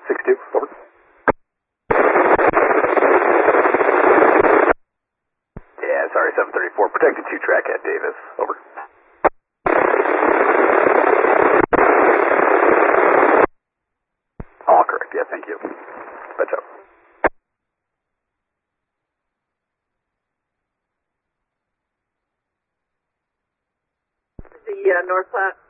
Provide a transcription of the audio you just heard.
62, over. Yeah, sorry, 734, protected 2 track at Davis, over. All correct, yeah, thank you. Fetch up. The North Platte